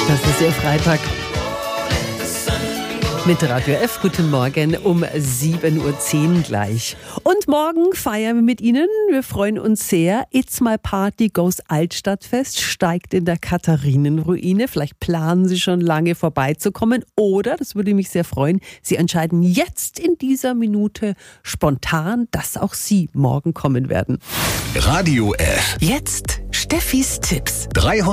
Das ist Ihr Freitag. Mit Radio F, guten Morgen, um 7.10 Uhr gleich. Und morgen feiern wir mit Ihnen. Wir freuen uns sehr. It's My Party Goes Altstadtfest steigt in der Katharinenruine. Vielleicht planen Sie schon lange vorbeizukommen. Oder, das würde mich sehr freuen, Sie entscheiden jetzt in dieser Minute spontan, dass auch Sie morgen kommen werden. Radio F. Jetzt Steffis Tipps.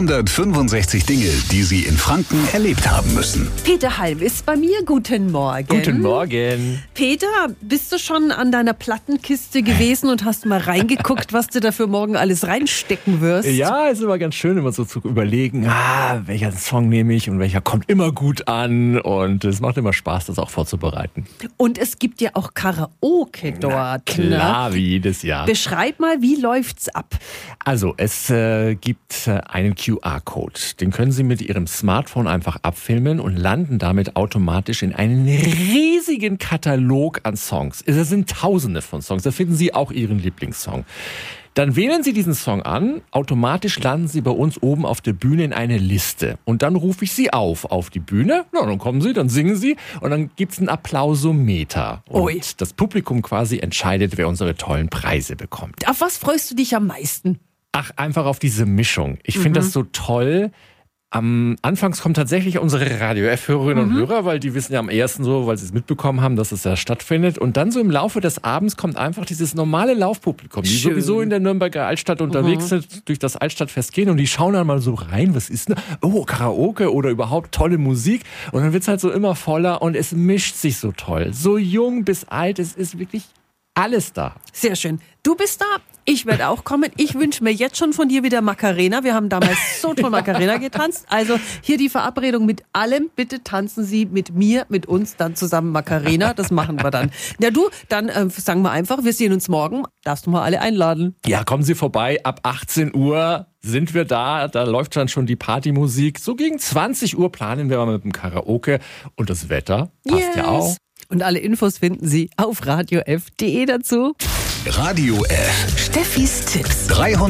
365 Dinge, die Sie in Franken erlebt haben müssen. Peter Halm ist bei mir. Guten Morgen. Guten Morgen. Peter, bist du schon an deiner Plattenkiste gewesen und hast mal reingeguckt, was du da für morgen alles reinstecken wirst? Ja, ist immer ganz schön, immer so zu überlegen, welcher Song nehme ich und welcher kommt immer gut an. Und es macht immer Spaß, das auch vorzubereiten. Und es gibt ja auch Karaoke dort. Klar, wie jedes Jahr. Beschreib mal, wie läuft's ab? Also, es gibt einen QR-Code. Den können Sie mit Ihrem Smartphone einfach abfilmen und landen damit automatisch in einen riesigen Katalog an Songs. Es sind Tausende von Songs. Da finden Sie auch Ihren Lieblingssong. Dann wählen Sie diesen Song an, automatisch landen Sie bei uns oben auf der Bühne in eine Liste. Und dann rufe ich Sie auf die Bühne, ja, dann kommen Sie, dann singen Sie und dann gibt's einen Applausometer. Und das Publikum quasi entscheidet, wer unsere tollen Preise bekommt. Auf was freust du dich am meisten? Einfach auf diese Mischung. Ich finde das so toll. Anfangs kommen tatsächlich unsere Radio-F-Hörerinnen und Hörer, weil die wissen ja am ersten so, weil sie es mitbekommen haben, dass es ja stattfindet. Und dann so im Laufe des Abends kommt einfach dieses normale Laufpublikum, die sowieso in der Nürnberger Altstadt unterwegs sind, durch das Altstadtfest gehen und die schauen dann mal so rein, was ist denn? Oh, Karaoke oder überhaupt tolle Musik. Und dann wird's halt so immer voller und es mischt sich so toll. So jung bis alt, es ist wirklich alles da. Sehr schön. Du bist da, ich werde auch kommen. Ich wünsche mir jetzt schon von dir wieder Macarena. Wir haben damals so toll Macarena getanzt. Also hier die Verabredung mit allem. Bitte tanzen Sie mit mir, mit uns dann zusammen Macarena. Das machen wir dann. Ja du, dann sagen wir einfach, wir sehen uns morgen. Darfst du mal alle einladen. Ja, kommen Sie vorbei. Ab 18 Uhr sind wir da. Da läuft dann schon die Partymusik. So gegen 20 Uhr planen wir mal mit dem Karaoke. Und das Wetter passt ja auch. Und alle Infos finden Sie auf radiof.de dazu. Radio F. Steffis Tipps.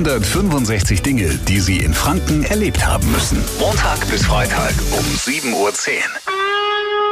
365 Dinge, die Sie in Franken erlebt haben müssen. Montag bis Freitag um 7.10 Uhr.